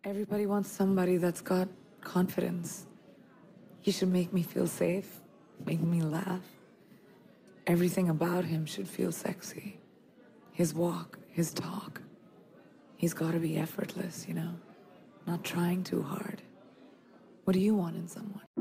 Everybody wants somebody that's got confidence. He should make me feel safe, make me laugh. Everything about him should feel sexy. His walk, his talk. He's gotta be effortless, not trying too hard. What do you want in someone?